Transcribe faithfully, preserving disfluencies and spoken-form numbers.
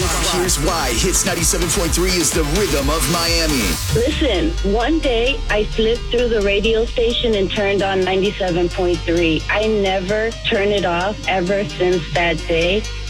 Here's why Hits ninety-seven point three is the rhythm of Miami. Listen, one day I flipped through the radio station and turned on ninety-seven point three. I never turned it off ever since that day.